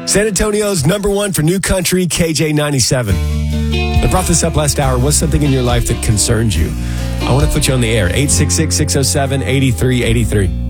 San Antonio's number one for new country, KJ97. I brought this up last hour. What's something in your life that concerns you? I want to put you on the air. 866-607-8383.